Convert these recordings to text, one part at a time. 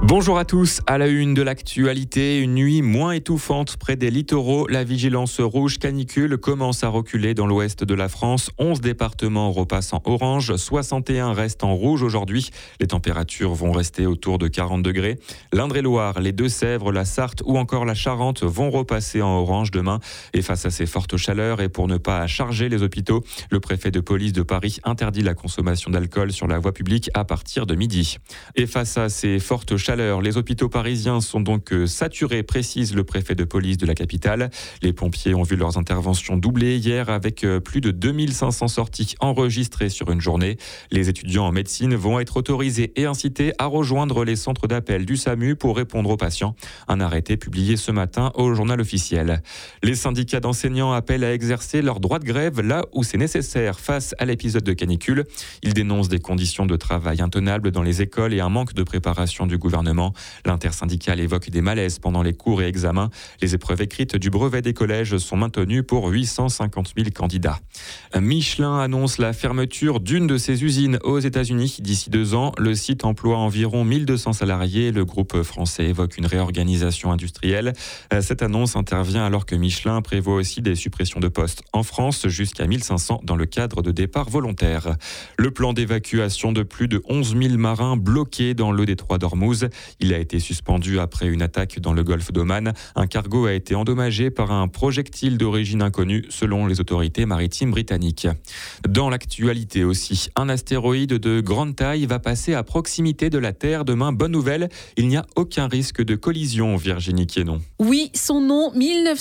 Bonjour à tous, à la une de l'actualité, une nuit moins étouffante près des littoraux. La vigilance rouge canicule commence à reculer dans l'ouest de la France. 11 départements repassent en orange, 61 restent en rouge aujourd'hui. Les températures vont rester autour de 40 degrés. L'Indre-et-Loire, les Deux-Sèvres, la Sarthe ou encore la Charente vont repasser en orange demain. Et face à ces fortes chaleurs et pour ne pas charger les hôpitaux, le préfet de police de Paris interdit la consommation d'alcool sur la voie publique à partir de midi. Et face à ces fortes chaleurs, les hôpitaux parisiens sont donc saturés, précise le préfet de police de la capitale. Les pompiers ont vu leurs interventions doubler hier avec plus de 2500 sorties enregistrées sur une journée. Les étudiants en médecine vont être autorisés et incités à rejoindre les centres d'appel du SAMU pour répondre aux patients. Un arrêté publié ce matin au journal officiel. Les syndicats d'enseignants appellent à exercer leur droit de grève là où c'est nécessaire face à l'épisode de canicule. Ils dénoncent des conditions de travail intenables dans les écoles et un manque de préparation du gouvernement. L'intersyndicale évoque des malaises pendant les cours et examens. Les épreuves écrites du brevet des collèges sont maintenues pour 850 000 candidats. Michelin annonce la fermeture d'une de ses usines aux États-Unis d'ici 2 ans. Le site emploie environ 1200 salariés. Le groupe français évoque une réorganisation industrielle. Cette annonce intervient alors que Michelin prévoit aussi des suppressions de postes en France, jusqu'à 1500 dans le cadre de départs volontaires. Le plan d'évacuation de plus de 11 000 marins bloqués dans le détroit d'Ormuz. Il a été suspendu après une attaque dans le golfe d'Oman. Un cargo a été endommagé par un projectile d'origine inconnue, selon les autorités maritimes britanniques. Dans l'actualité aussi, un astéroïde de grande taille va passer à proximité de la Terre demain. Bonne nouvelle, il n'y a aucun risque de collision, Virginie Quénon. Oui, son nom,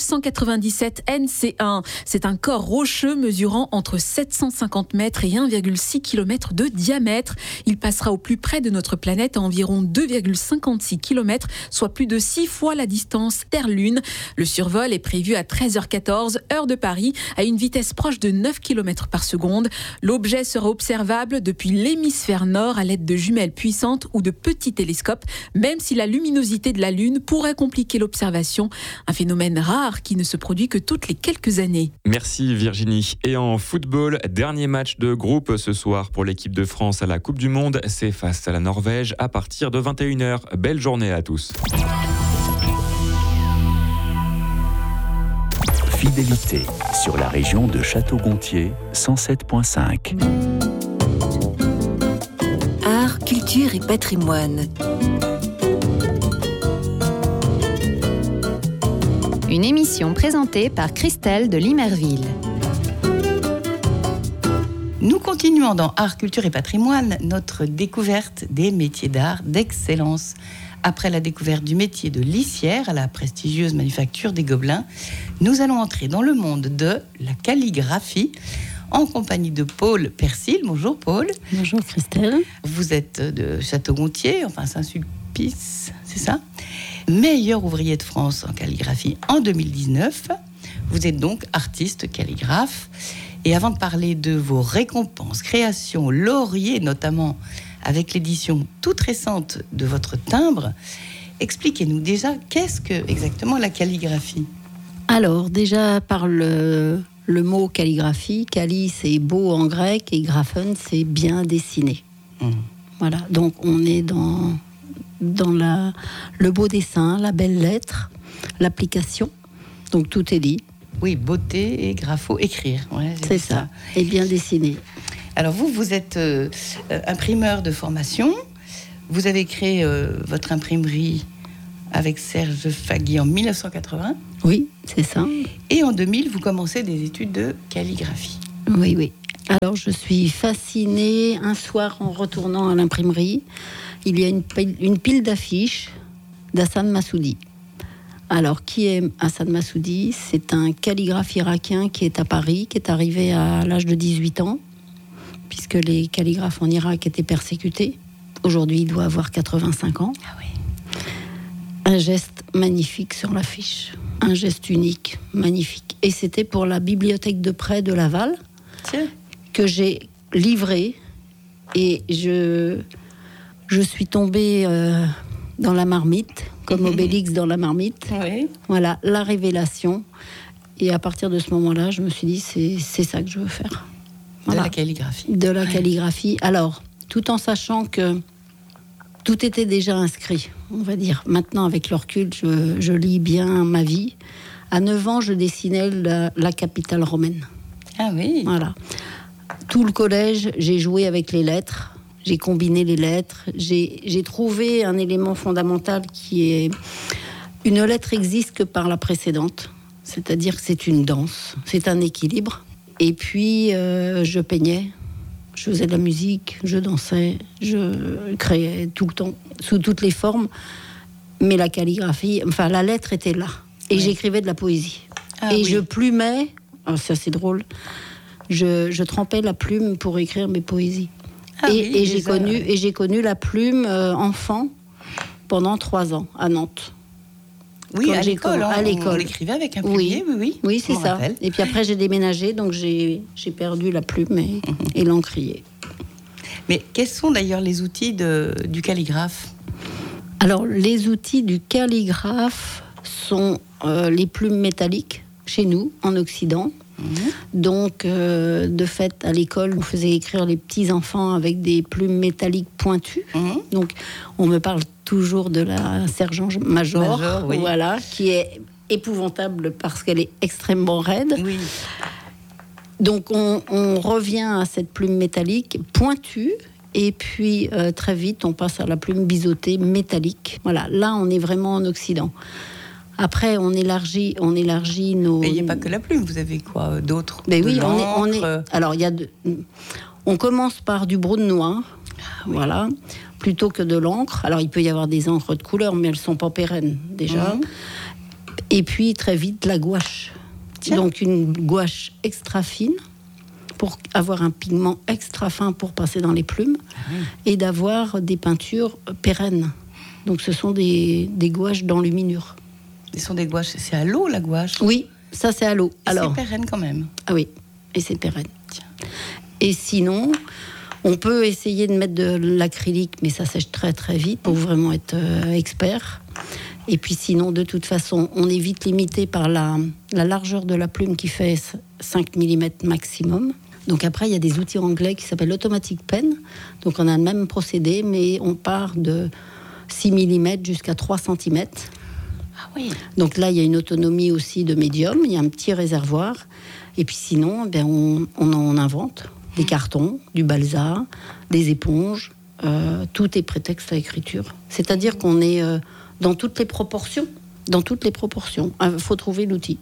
1997 NC1. C'est un corps rocheux mesurant entre 750 mètres et 1,6 km de diamètre. Il passera au plus près de notre planète à environ 2,56 km, soit plus de 6 fois la distance Terre-Lune. Le survol est prévu à 13h14, heure de Paris, à une vitesse proche de 9 km par seconde. L'objet sera observable depuis l'hémisphère nord à l'aide de jumelles puissantes ou de petits télescopes, même si la luminosité de la Lune pourrait compliquer l'observation. Un phénomène rare qui ne se produit que toutes les quelques années. Merci Virginie. Et en football, dernier match de groupe ce soir pour l'équipe de France à la Coupe du Monde. C'est face à la Norvège à partir de 21h. Belle journée à tous. Fidélité sur la région de Château-Gontier, 107.5. Art, culture et patrimoine. Une émission présentée par Christelle de Limerville. Nous continuons dans Art, Culture et Patrimoine notre découverte des métiers d'art d'excellence. Après la découverte du métier de lissière à la prestigieuse manufacture des Gobelins, nous allons entrer dans le monde de la calligraphie en compagnie de Paul Persil. Bonjour Paul. Bonjour Christelle. Vous êtes de Château-Gontier, enfin Saint-Sulpice, c'est ça ? Meilleur ouvrier de France en calligraphie en 2019. Vous êtes donc artiste calligraphe. Et avant de parler de vos récompenses, créations, lauriers, notamment avec l'édition toute récente de votre timbre, expliquez-nous déjà qu'est-ce que exactement la calligraphie ? Alors déjà par le mot calligraphie, calli c'est beau en grec et graphen c'est bien dessiné. Voilà, donc on est dans le beau dessin, la belle lettre, l'application, donc tout est dit. Oui, beauté et grapho, écrire. Ouais, c'est ça, et bien dessiné. Alors vous êtes imprimeur de formation. Vous avez créé votre imprimerie avec Serge Fagui en 1980. Oui, c'est ça. Et en 2000, vous commencez des études de calligraphie. Oui. Alors je suis fascinée un soir en retournant à l'imprimerie. Il y a une pile d'affiches d'Hassan Massoudi. Alors, qui est Hassan Massoudi ? C'est un calligraphe irakien qui est à Paris, qui est arrivé à l'âge de 18 ans, puisque les calligraphes en Irak étaient persécutés. Aujourd'hui, il doit avoir 85 ans. Ah oui. Un geste magnifique sur l'affiche. Un geste unique, magnifique. Et c'était pour la bibliothèque de près de Laval, que j'ai livré. Et je suis tombée dans la marmite, comme Obélix dans la marmite. Oui. Voilà, la révélation. Et à partir de ce moment-là, je me suis dit, c'est ça que je veux faire. Voilà. De la calligraphie. De la calligraphie. Alors, tout en sachant que tout était déjà inscrit, on va dire. Maintenant, avec le recul, je lis bien ma vie. À 9 ans, je dessinais la capitale romaine. Ah oui. Voilà. Tout le collège, j'ai joué avec les lettres. J'ai combiné les lettres. J'ai trouvé un élément fondamental qui est... Une lettre existe que par la précédente. C'est-à-dire que c'est une danse. C'est un équilibre. Et puis, je peignais. Je faisais de la musique. Je dansais. Je créais tout le temps, sous toutes les formes. Mais la calligraphie... Enfin, la lettre était là. Et j'écrivais de la poésie. Je plumais... ça, c'est drôle. Je trempais la plume pour écrire mes poésies. Et j'ai connu la plume enfant pendant 3 ans à Nantes. Oui, quand à l'école. À l'école. On l'écrivait avec un plumier, oui. Oui, c'est ça. Rappelle. Et puis après, j'ai déménagé, donc j'ai perdu la plume et l'encrier. Mais quels sont d'ailleurs les outils du calligraphe ? Alors, les outils du calligraphe sont les plumes métalliques, chez nous, en Occident. Donc, de fait, à l'école, on faisait écrire les petits-enfants avec des plumes métalliques pointues. Donc, on me parle toujours de la sergent-major, voilà, qui est épouvantable parce qu'elle est extrêmement raide. Oui. Donc, on revient à cette plume métallique pointue. Et puis, très vite, on passe à la plume biseautée métallique. Voilà, là, on est vraiment en Occident. Après, on élargit nos... Mais il n'y a pas que la plume, vous avez quoi d'autre ? Mais oui, on est... Alors, on commence par du brune noir, voilà, plutôt que de l'encre. Alors, il peut y avoir des encres de couleur, mais elles ne sont pas pérennes, déjà. Et puis, très vite, la gouache. Donc, une gouache extra fine, pour avoir un pigment extra fin pour passer dans les plumes, et d'avoir des peintures pérennes. Donc, ce sont des gouaches d'enluminure. Ce sont des gouaches. C'est à l'eau, la gouache ? Oui, ça c'est à l'eau. Alors, c'est pérenne quand même. Ah oui, et c'est pérenne. Et sinon, on peut essayer de mettre de l'acrylique, mais ça sèche très très vite pour vraiment être expert. Et puis sinon, de toute façon, on est vite limité par la largeur de la plume qui fait 5 mm maximum. Donc après, il y a des outils anglais qui s'appellent Automatic Pen. Donc on a le même procédé, mais on part de 6 mm jusqu'à 3 cm. Oui. Donc là, il y a une autonomie aussi de médium, il y a un petit réservoir. Et puis sinon, on en invente des cartons, du balsa, des éponges. Tout est prétexte à l'écriture. C'est-à-dire qu'on est dans toutes les proportions. Dans toutes les proportions. Il faut trouver l'outil.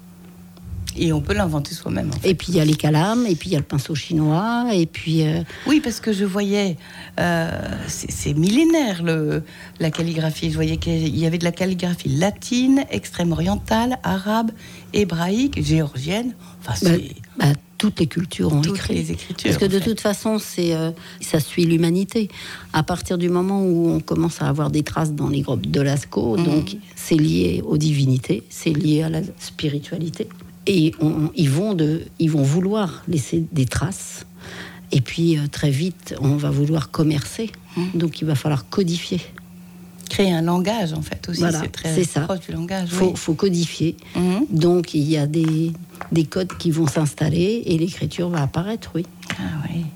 Et on peut l'inventer soi-même. En fait. Et puis il y a les calames, et puis il y a le pinceau chinois, et puis... Oui, parce que je voyais... c'est millénaire, la calligraphie. Je voyais qu'il y avait de la calligraphie latine, extrême-orientale, arabe, hébraïque, géorgienne. Enfin, toutes les cultures ont écrit. Toutes les écritures. Parce que de toute façon, ça suit l'humanité. À partir du moment où on commence à avoir des traces dans les grottes de Lascaux, donc c'est lié aux divinités, c'est lié à la spiritualité. Et ils vont vouloir laisser des traces. Et puis, très vite, on va vouloir commercer. Donc, il va falloir codifier. Créer un langage, en fait, aussi. Voilà, c'est très proche du langage. Il faut codifier. Donc, il y a des codes qui vont s'installer et l'écriture va apparaître, oui. Ah oui.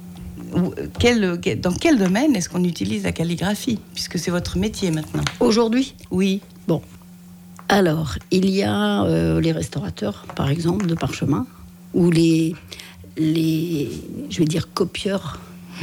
Dans quel domaine est-ce qu'on utilise la calligraphie ? Puisque c'est votre métier, maintenant. Aujourd'hui ? Oui. Bon. Alors, il y a les restaurateurs, par exemple, de parchemin, ou les je vais dire, copieuses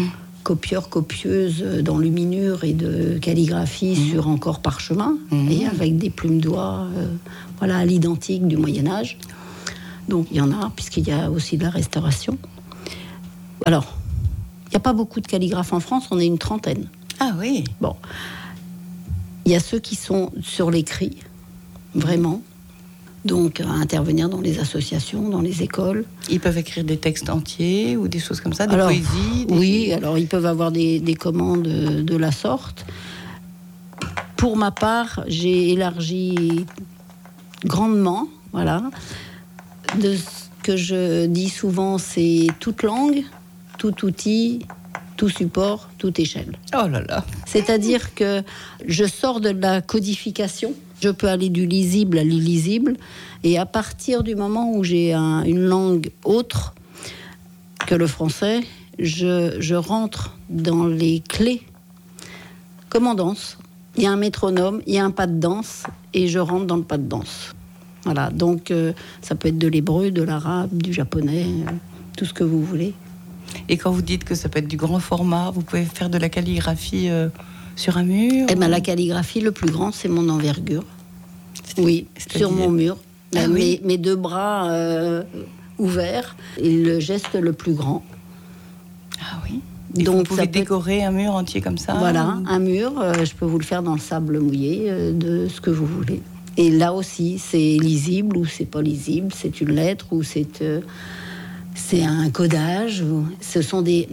d'enluminure et de calligraphie sur encore parchemin, et avec des plumes d'oie, voilà, à l'identique du Moyen-Âge. Donc, il y en a, puisqu'il y a aussi de la restauration. Alors, il n'y a pas beaucoup de calligraphes en France, on est une 30aine. Ah oui. Bon. Il y a ceux qui sont sur l'écrit, vraiment. Donc, à intervenir dans les associations, dans les écoles. Ils peuvent écrire des textes entiers ou des choses comme ça, des poésies Oui, alors ils peuvent avoir des commandes de la sorte. Pour ma part, j'ai élargi grandement, voilà. De ce que je dis souvent, c'est toute langue, tout outil, tout support, toute échelle. Oh là là. C'est-à-dire que je sors de la codification. Je peux aller du lisible à l'illisible. Et à partir du moment où j'ai une langue autre que le français, je rentre dans les clés comme en danse. Il y a un métronome, il y a un pas de danse, et je rentre dans le pas de danse. Voilà, donc ça peut être de l'hébreu, de l'arabe, du japonais, tout ce que vous voulez. Et quand vous dites que ça peut être du grand format, vous pouvez faire de la calligraphie sur un mur? Eh ben, la calligraphie, le plus grand, c'est mon envergure. Oui, sur mon mur. Ah oui. Mes 2 bras ouverts, et le geste le plus grand. Ah oui. Et Donc, vous pouvez ça peut décorer un mur entier comme ça? Voilà, un mur, je peux vous le faire dans le sable mouillé, de ce que vous voulez. Et là aussi, c'est lisible ou c'est pas lisible, c'est une lettre ou c'est un codage. Ce sont des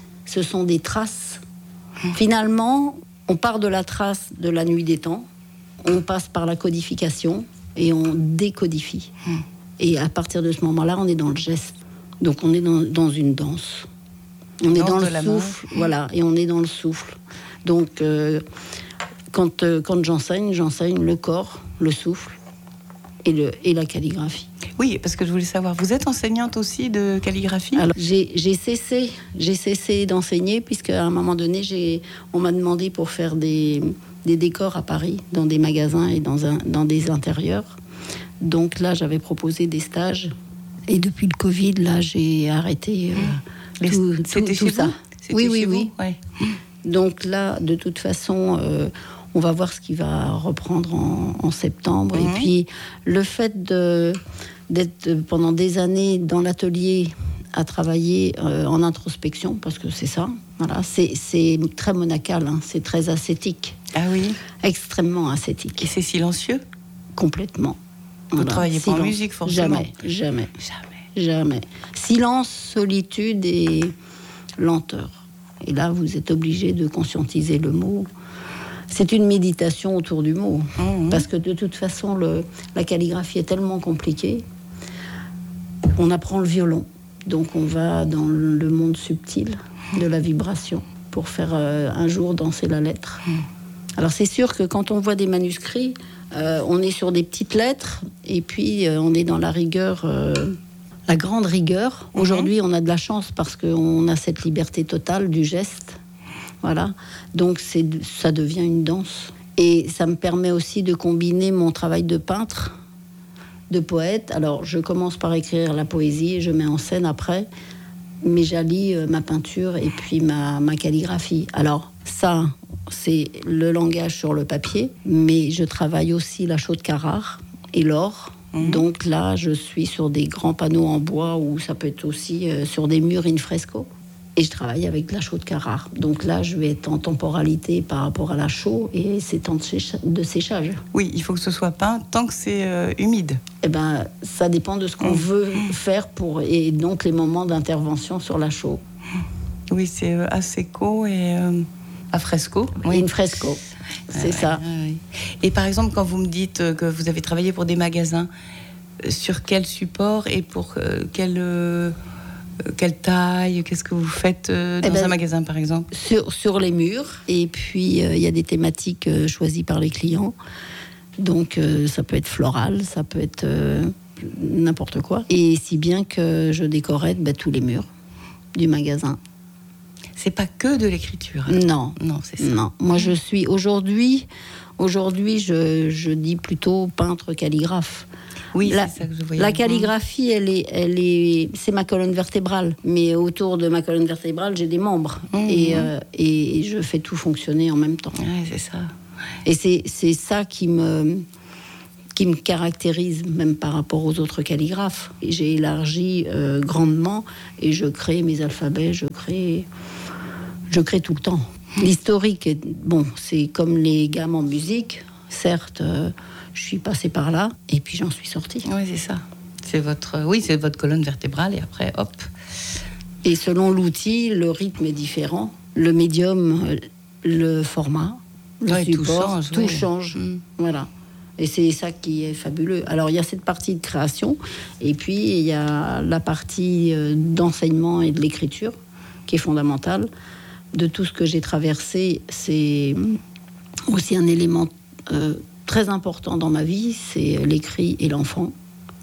traces. Finalement, on part de la trace de la nuit des temps, on passe par la codification et on décodifie. Et à partir de ce moment-là, on est dans le geste. Donc on est dans une danse. On est dans le souffle, voilà, et on est dans le souffle. Donc, quand j'enseigne le corps, le souffle et la calligraphie. Oui, parce que je voulais savoir, vous êtes enseignante aussi de calligraphie? Alors, j'ai cessé d'enseigner, puisque à un moment donné, on m'a demandé pour faire des décors à Paris, dans des magasins et dans des intérieurs. Donc là, j'avais proposé des stages. Et depuis le Covid, là, j'ai arrêté tout ça. Oui. Ouais. Donc là, de toute façon, on va voir ce qui va reprendre en septembre. Et puis, le fait d'être pendant des années dans l'atelier à travailler en introspection, parce que c'est ça, voilà, c'est très monacal, hein, c'est très ascétique. Ah oui. Extrêmement ascétique. Et c'est silencieux? Complètement. Vous ne travaillez pas en musique, forcément? Jamais. Silence, solitude et lenteur. Et là, vous êtes obligé de conscientiser le mot. C'est une méditation autour du mot. Parce que de toute façon, la calligraphie est tellement compliquée. On apprend le violon. Donc on va dans le monde subtil de la vibration pour faire un jour danser la lettre. Alors c'est sûr que quand on voit des manuscrits, on est sur des petites lettres et puis on est dans la rigueur... la grande rigueur. Aujourd'hui, on a de la chance parce qu'on a cette liberté totale du geste. Voilà. Donc, ça devient une danse. Et ça me permet aussi de combiner mon travail de peintre, de poète. Alors, je commence par écrire la poésie et je mets en scène après. Mais j'allie ma peinture et puis ma calligraphie. Alors, ça, c'est le langage sur le papier. Mais je travaille aussi la chaux de Carrare et l'or. Donc là, je suis sur des grands panneaux en bois ou ça peut être aussi sur des murs in fresco. Et je travaille avec la chaux de Carrare. Donc là, je vais être en temporalité par rapport à la chaux et c'est temps de séchage. Oui, il faut que ce soit peint tant que c'est humide. Eh ben, ça dépend de ce qu'on veut faire et donc les moments d'intervention sur la chaux. Oui, c'est à secco et à fresco. Oui. In fresco. C'est ça. Ouais. Et par exemple, quand vous me dites que vous avez travaillé pour des magasins, sur quel support et pour quelle taille? Qu'est-ce que vous faites dans un magasin, par exemple? Sur les murs. Et puis, il y a des thématiques choisies par les clients. Donc, ça peut être floral, ça peut être n'importe quoi. Et si bien que je décorais tous les murs du magasin. C'est pas que de l'écriture. Non, c'est ça. Non, moi je suis aujourd'hui, je dis plutôt peintre calligraphe. Oui, c'est ça que je voyais. La calligraphie, c'est ma colonne vertébrale. Mais autour de ma colonne vertébrale, j'ai des membres et je fais tout fonctionner en même temps. Ouais, c'est ça. Et c'est ça qui me caractérise même par rapport aux autres calligraphes. J'ai élargi grandement et je crée mes alphabets, je crée tout le temps. L'historique, c'est comme les gammes en musique. Certes, je suis passée par là et puis j'en suis sortie. Oui, c'est ça. C'est votre colonne vertébrale et après, hop. Et selon l'outil, le rythme est différent. Le médium, le format, le support, tout change. Voilà. Et c'est ça qui est fabuleux. Alors, il y a cette partie de création et puis il y a la partie d'enseignement et de l'écriture qui est fondamentale. De tout ce que j'ai traversé, c'est aussi un élément très important dans ma vie, c'est l'écrit et l'enfant.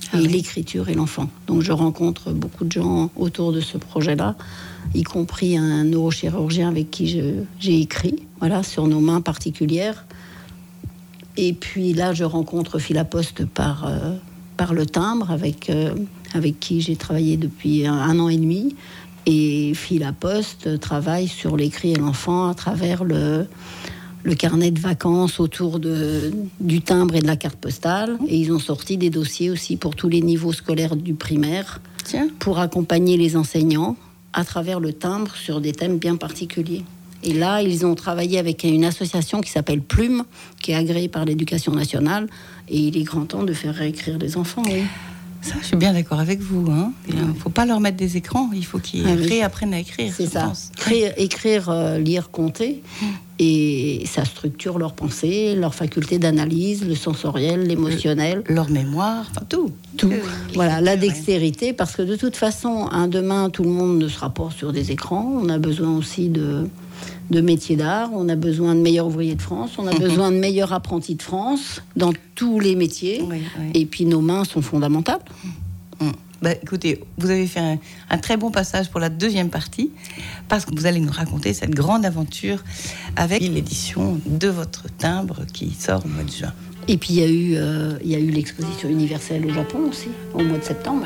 et l'écriture et l'enfant. Donc je rencontre beaucoup de gens autour de ce projet-là, y compris un neurochirurgien avec qui j'ai écrit, voilà, sur nos mains particulières. Et puis là, je rencontre Philaposte par le timbre, avec qui j'ai travaillé depuis 1 an et demi. Et Philaposte travaille sur l'écrit et l'enfant à travers le carnet de vacances autour du timbre et de la carte postale. Et ils ont sorti des dossiers aussi pour tous les niveaux scolaires du primaire, pour accompagner les enseignants à travers le timbre sur des thèmes bien particuliers. Et là, ils ont travaillé avec une association qui s'appelle Plume, qui est agréée par l'Éducation nationale. Et il est grand temps de faire réécrire les enfants, oui. Ça, je suis bien d'accord avec vous. Il ne faut pas leur mettre des écrans, il faut qu'ils réapprennent à écrire. C'est ça. Écrire, lire, compter. Et ça structure leur pensée, leur faculté d'analyse, le sensoriel, l'émotionnel. Leur mémoire, enfin tout. Voilà, la dextérité, parce que de toute façon, demain, tout le monde ne sera pas sur des écrans. On a besoin aussi de métiers d'art, on a besoin de meilleurs ouvriers de France, on a besoin de meilleurs apprentis de France dans tous les métiers. Oui. Et puis nos mains sont fondamentales. Écoutez, vous avez fait un très bon passage pour la deuxième partie, parce que vous allez nous raconter cette grande aventure avec l'édition de votre timbre qui sort au mois de juin. Et puis il y a eu l'exposition universelle au Japon aussi, au mois de septembre.